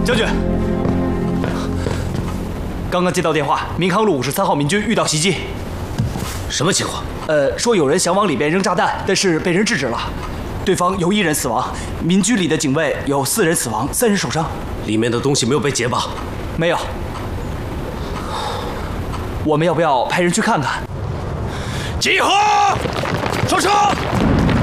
将军，刚刚接到电话，民康路53号民居遇到袭击。 什么情况？ 说有人想往里边扔炸弹，但是被人制止了。对方有1人死亡，民居里的警卫有4人死亡，3人受伤。 里面的东西没有被劫吧？ 没有。我们要不要派人去看看？ 集合！上车！